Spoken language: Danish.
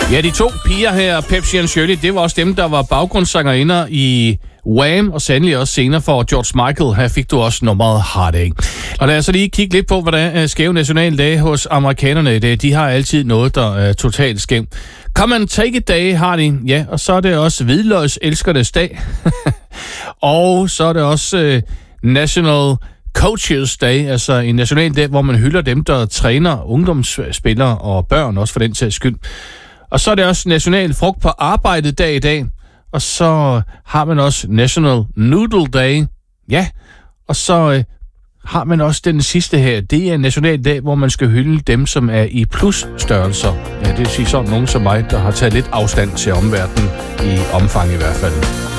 Ja, de to piger her, Pepsi og Shirley, det var også dem, der var baggrundssangerinder i Wham, og sandelig også senere for George Michael. Her fik du også nummeret Heartache. Og lad os så lige kigge lidt på, hvordan skæve nationaldage hos amerikanerne. De har altid noget, der er totalt skævt. Come and take it day har de. Ja, og så er det også hvidløgselskernes dag. Og så er det også National Coaches Day, altså en nationaldag, hvor man hylder dem, der træner ungdomsspillere og børn, også for den sags skyld. Og så er det også National Frugt på Arbejdet dag i dag. Og så har man også National Noodle Day. Ja, og så har man også den sidste her. Det er en nationaldag, hvor man skal hylde dem, som er i plus-størrelser. Ja, det vil sige sådan nogen som mig, der har taget lidt afstand til omverdenen, i omfang i hvert fald.